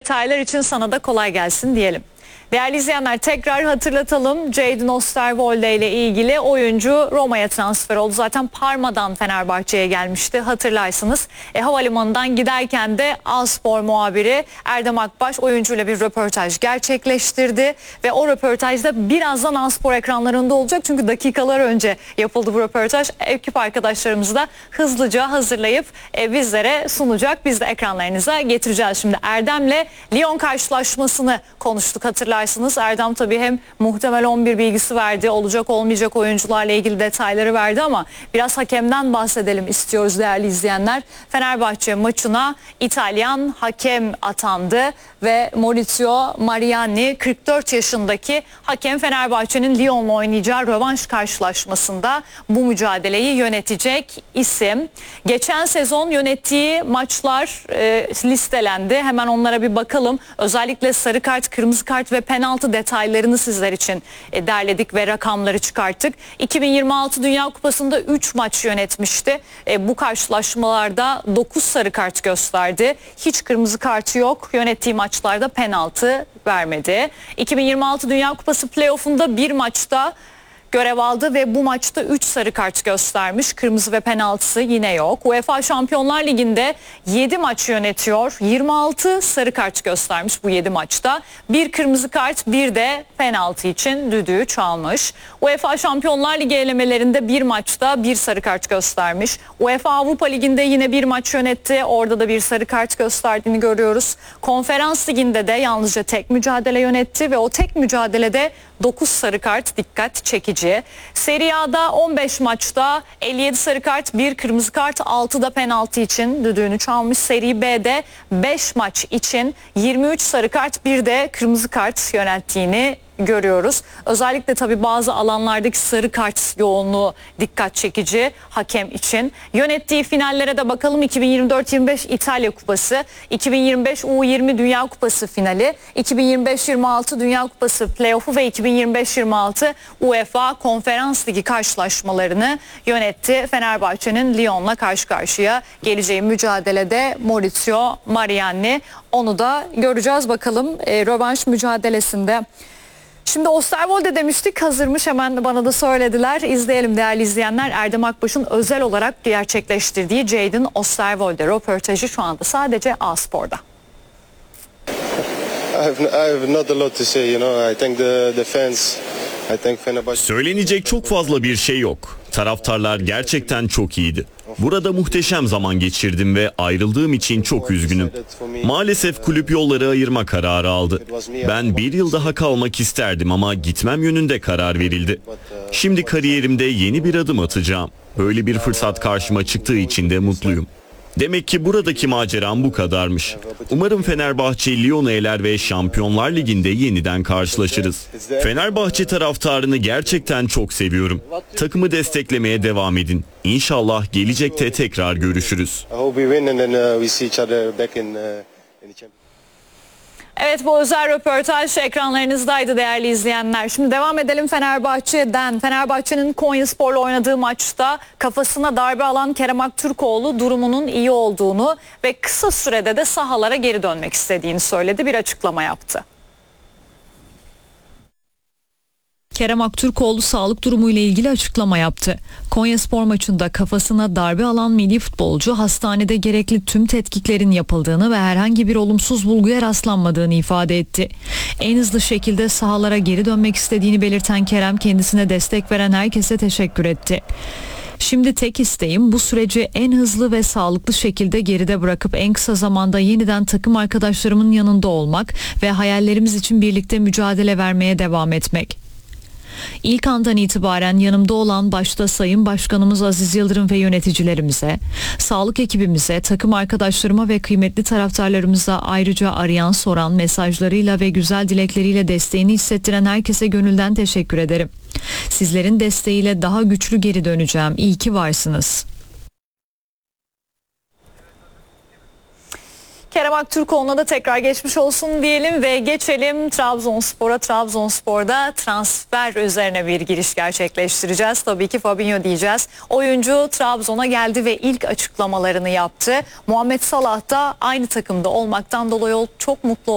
detaylar için sana da kolay gelsin diyelim. Değerli izleyenler, tekrar hatırlatalım. Jadon Osterwolde ile ilgili oyuncu Roma'ya transfer oldu. Zaten Parma'dan Fenerbahçe'ye gelmişti, hatırlarsınız. Havalimanından giderken de A-Spor muhabiri Erdem Akbaş oyuncuyla bir röportaj gerçekleştirdi. Ve o röportajda birazdan A-Spor ekranlarında olacak. Çünkü dakikalar önce yapıldı bu röportaj. Ekip arkadaşlarımız da hızlıca hazırlayıp bizlere sunacak. Biz de ekranlarınıza getireceğiz. Şimdi Erdem'le Lyon karşılaşmasını konuştuk, hatırlarsınız. Erdem tabii hem muhtemel 11 bilgisi verdi, olacak olmayacak oyuncularla ilgili detayları verdi ama biraz hakemden bahsedelim istiyoruz değerli izleyenler. Fenerbahçe maçına İtalyan hakem atandı ve Maurizio Mariani 44 yaşındaki hakem Fenerbahçe'nin Lyon'la oynayacağı rövanş karşılaşmasında bu mücadeleyi yönetecek isim. Geçen sezon yönettiği maçlar listelendi. Hemen onlara bir bakalım. Özellikle sarı kart, kırmızı kart ve penaltı detaylarını sizler için derledik ve rakamları çıkarttık. 2026 Dünya Kupası'nda 3 maç yönetmişti. Bu karşılaşmalarda 9 sarı kart gösterdi. Hiç kırmızı kartı yok. Yönettiği maçlarda penaltı vermedi. 2026 Dünya Kupası playoff'unda bir maçta görev aldı ve bu maçta 3 sarı kart göstermiş. Kırmızı ve penaltısı yine yok. UEFA Şampiyonlar Ligi'nde 7 maç yönetiyor. 26 sarı kart göstermiş bu 7 maçta. Bir kırmızı kart, bir de penaltı için düdüğü çalmış. UEFA Şampiyonlar Ligi elemelerinde bir maçta bir sarı kart göstermiş. UEFA Avrupa Ligi'nde yine bir maç yönetti. Orada da bir sarı kart gösterdiğini görüyoruz. Konferans Ligi'nde de yalnızca tek mücadele yönetti ve o tek mücadelede 9 sarı kart dikkat çekici. Serie A'da 15 maçta 57 sarı kart, 1 kırmızı kart, 6 da penaltı için düdüğünü çalmış. Serie B'de 5 maç için 23 sarı kart, 1 de kırmızı kart yönettiğini görüyoruz. Özellikle tabii bazı alanlardaki sarı kart yoğunluğu dikkat çekici hakem için. Yönettiği finallere de bakalım. 2024-25 İtalya Kupası, 2025 U20 Dünya Kupası finali, 2025-26 Dünya Kupası playoff'u ve 2025-26 UEFA Konferans Ligi karşılaşmalarını yönetti. Fenerbahçe'nin Lyon'la karşı karşıya geleceği mücadelede Maurizio Mariani. Onu da göreceğiz bakalım rövanş mücadelesinde. Şimdi Osterwolde demiştik, hazırmış, hemen bana da söylediler. İzleyelim değerli izleyenler. Erdem Akbaş'ın özel olarak gerçekleştirdiği Jadon Osterwolde röportajı şu anda sadece A-Spor'da. Söylenecek çok fazla bir şey yok. Taraftarlar gerçekten çok iyiydi. Burada muhteşem zaman geçirdim ve ayrıldığım için çok üzgünüm. Maalesef kulüp yolları ayırma kararı aldı. Ben bir yıl daha kalmak isterdim ama gitmem yönünde karar verildi. Şimdi kariyerimde yeni bir adım atacağım. Böyle bir fırsat karşıma çıktığı için de mutluyum. Demek ki buradaki maceram bu kadarmış. Umarım Fenerbahçe Lyon'u eler ve Şampiyonlar Ligi'nde yeniden karşılaşırız. Fenerbahçe taraftarını gerçekten çok seviyorum. Takımı desteklemeye devam edin. İnşallah gelecekte tekrar görüşürüz. Evet, bu özel röportaj ekranlarınızdaydı değerli izleyenler. Şimdi devam edelim Fenerbahçe'den. Fenerbahçe'nin Konyaspor'la oynadığı maçta kafasına darbe alan Kerem Aktürkoğlu durumunun iyi olduğunu ve kısa sürede de sahalara geri dönmek istediğini söyledi. Bir açıklama yaptı. Kerem Aktürkoğlu sağlık durumuyla ilgili açıklama yaptı. Konyaspor maçında kafasına darbe alan milli futbolcu hastanede gerekli tüm tetkiklerin yapıldığını ve herhangi bir olumsuz bulguya rastlanmadığını ifade etti. En hızlı şekilde sahalara geri dönmek istediğini belirten Kerem kendisine destek veren herkese teşekkür etti. Şimdi tek isteğim bu süreci en hızlı ve sağlıklı şekilde geride bırakıp en kısa zamanda yeniden takım arkadaşlarımın yanında olmak ve hayallerimiz için birlikte mücadele vermeye devam etmek. İlk andan itibaren yanımda olan başta Sayın Başkanımız Aziz Yıldırım ve yöneticilerimize, sağlık ekibimize, takım arkadaşlarıma ve kıymetli taraftarlarımıza ayrıca arayan, soran, mesajlarıyla ve güzel dilekleriyle desteğini hissettiren herkese gönülden teşekkür ederim. Sizlerin desteğiyle daha güçlü geri döneceğim. İyi ki varsınız. Kerem Aktürkoğlu'na da tekrar geçmiş olsun diyelim ve geçelim Trabzonspor'a. Trabzonspor'da transfer üzerine bir giriş gerçekleştireceğiz. Tabii ki Fabinho diyeceğiz. Oyuncu Trabzon'a geldi ve ilk açıklamalarını yaptı. Muhammed Salah da aynı takımda olmaktan dolayı çok mutlu